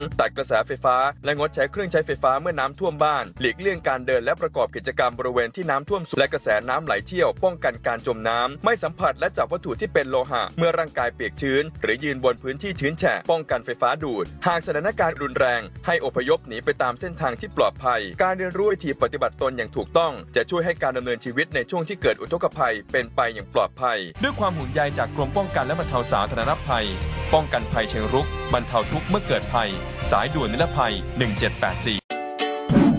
ตัดกระแสไฟฟ้าและงดใช้เครื่องใช้ไฟฟ้าเมื่อน้ำท่วมบ้านหลีกเลี่ยงการเดินและประกอบกิจกรรมบริเวณที่น้ำท่วมสูงและกระแสน้ำไหลเชี่ยวป้องกันการจมน้ำไม่สัมผัสและจับวัตถุที่เป็นโลหะเมื่อร่างกายเปียกชื้นหรือยืนบนพื้นที่ชื้นแฉะป้องกันไฟฟ้าดูดหากสถานการณ์รุนแรงให้อพยพหนีไปตามเส้นทางที่ปลอดภัยการเรียนรู้วิธีปฏิบัติตนอย่างถูกต้องจะช่วยให้การดำเนินชีวิตในช่วงที่เกิดอุทกภัยเป็นไปอย่างปลอดภัยด้วยความห่วงใยจากกรมป้องกันและบรรเทาสาธารณภัยป้องกันภัยเชิงรุกบรรเทาทุกข์เมื่อเกิดภัยสายด่วนนิรภัย1784